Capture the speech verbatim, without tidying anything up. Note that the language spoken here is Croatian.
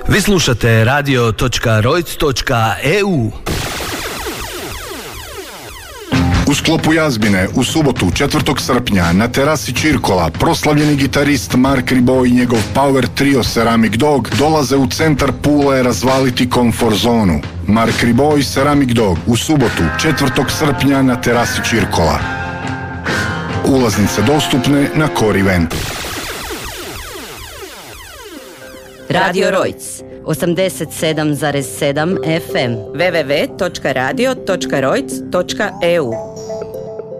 Vi slušate radio točka rojc točka e u. U sklopu Jazbine u subotu četvrtog srpnja na terasi Čirkola proslavljeni gitarist Mark Ribot i njegov power trio Ceramic Dog dolaze u centar Pule razvaliti komfort zonu. Mark Ribot i Ceramic Dog u subotu četvrtog srpnja na terasi Čirkola. Ulaznice dostupne na Core Eventu. Radio Rojc osamdeset sedam zarez sedam ef em, w w w točka radio točka rojc točka e u.